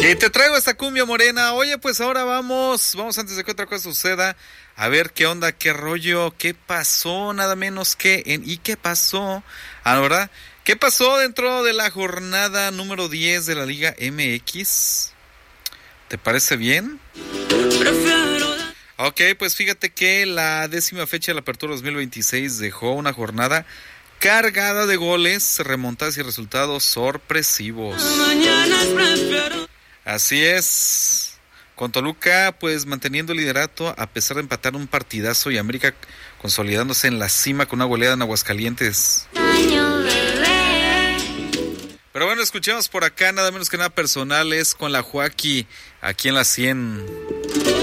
Y te traigo esta cumbia morena. Oye, pues ahora vamos antes de que otra cosa suceda, a ver qué onda, qué rollo, qué pasó, nada menos que ¿y qué pasó? ¿Verdad? ¿Qué pasó dentro de la jornada número 10 de la Liga MX? ¿Te parece bien? Ok, pues fíjate que la 10ª fecha de la Apertura 2026 dejó una jornada cargada de goles, remontadas y resultados sorpresivos. Así es. Con Toluca, pues manteniendo el liderato a pesar de empatar un partidazo, y América consolidándose en la cima con una goleada en Aguascalientes. Pero bueno, escuchemos por acá, nada menos que nada personales, con la Joaquí, aquí en la 100.